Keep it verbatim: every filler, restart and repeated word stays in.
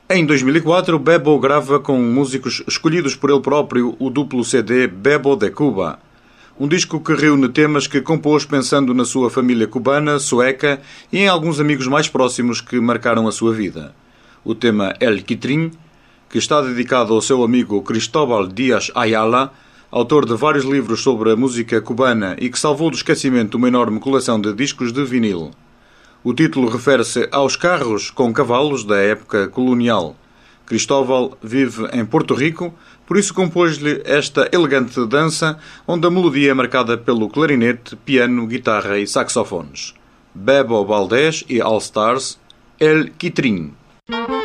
Em dois mil e quatro, Bebo grava com músicos escolhidos por ele próprio o duplo C D Bebo de Cuba. Um disco que reúne temas que compôs pensando na sua família cubana, sueca e em alguns amigos mais próximos que marcaram a sua vida. O tema El Quitrín, que está dedicado ao seu amigo Cristóbal Díaz Ayala, autor de vários livros sobre a música cubana e que salvou do esquecimento uma enorme coleção de discos de vinil. O título refere-se aos carros com cavalos da época colonial. Cristóbal vive em Porto Rico, por isso compôs-lhe esta elegante dança, onde a melodia é marcada pelo clarinete, piano, guitarra e saxofones. Bebo Valdés e All Stars, El Quitrín.